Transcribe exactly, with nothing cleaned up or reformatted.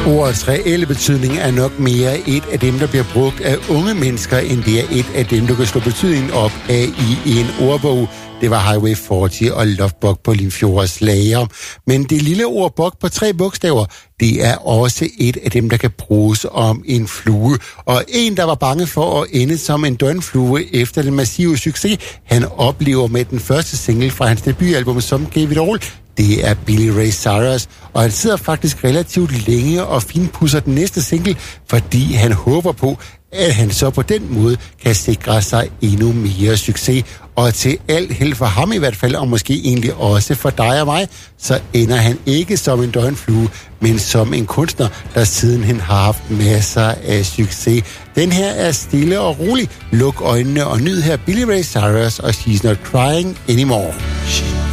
Ordets reelle betydning er nok mere et af dem, der bliver brugt af unge mennesker, end det er et af dem, du kan slå betydningen op af i en ordbog. Det var Highway fyrre og Lovebug på Limfjords lager. Men det lille ord bug på tre bogstaver, det er også et af dem, der kan bruges om en flue. Og en, der var bange for at ende som en døgnflue efter den massive succes, han oplever med den første single fra hans debutalbum, som Give It All, det er Billy Ray Cyrus, og han sidder faktisk relativt længe og finpudser den næste single, fordi han håber på, at han så på den måde kan sikre sig endnu mere succes. Og til alt held for ham i hvert fald, og måske egentlig også for dig og mig, så ender han ikke som en døgnflue, men som en kunstner, der siden han har haft masser af succes. Den her er stille og rolig. Luk øjnene og nyd her Billy Ray Cyrus og She's Not Crying Anymore.